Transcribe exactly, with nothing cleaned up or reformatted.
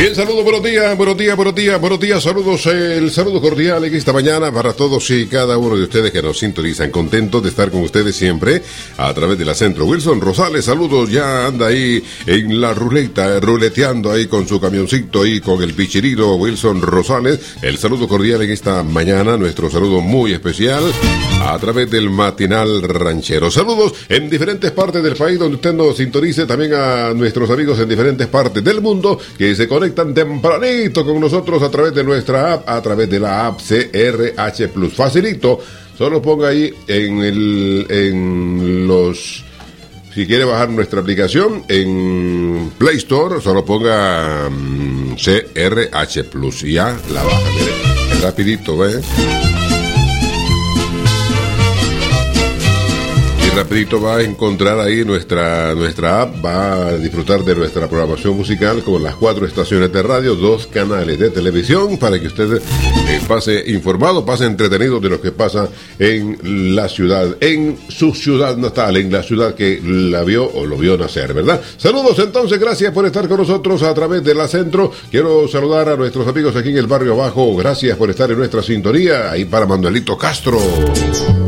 Bien, saludos, buenos días, buenos días, buenos días, buenos días, saludos, eh, el saludo cordial en esta mañana para todos y cada uno de ustedes que nos sintonizan. Contentos de estar con ustedes siempre a través de la Centro. Wilson Rosales, saludos, ya anda ahí en la ruleta, ruleteando ahí con su camioncito y con el pichirito Wilson Rosales. El saludo cordial en esta mañana, nuestro saludo muy especial a través del matinal ranchero. Saludos en diferentes partes del país donde usted nos sintonice, también a nuestros amigos en diferentes partes del mundo que se conectan tan tempranito con nosotros a través de nuestra app, a través de la app C R H Plus. Facilito, solo ponga ahí en el en los si quiere bajar nuestra aplicación en Play Store, solo ponga um, C R H Plus y ya la baja. Mire, es rapidito, ¿ves? Rapidito va a encontrar ahí nuestra nuestra app, va a disfrutar de nuestra programación musical con las cuatro estaciones de radio, dos canales de televisión para que usted eh, pase informado, pase entretenido de lo que pasa en la ciudad, en su ciudad natal, en la ciudad que la vio o lo vio nacer, ¿verdad? Saludos entonces, gracias por estar con nosotros a través de la Centro. Quiero saludar a nuestros amigos aquí en el barrio abajo, gracias por estar en nuestra sintonía, ahí para Manuelito Castro.